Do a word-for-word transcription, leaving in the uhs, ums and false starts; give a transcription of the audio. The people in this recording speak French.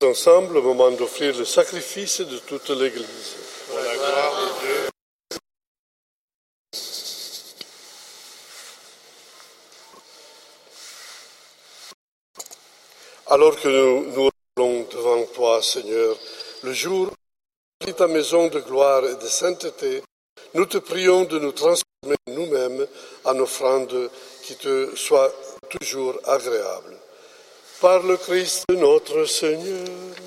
ensemble au moment d'offrir le sacrifice de toute l'Église. Pour la gloire de Dieu. Alors que nous nous allons devant toi, Seigneur, le jour où ta maison de gloire et de sainteté, nous te prions de nous transformer nous-mêmes en offrande qui te soit toujours agréable. Par le Christ notre Seigneur.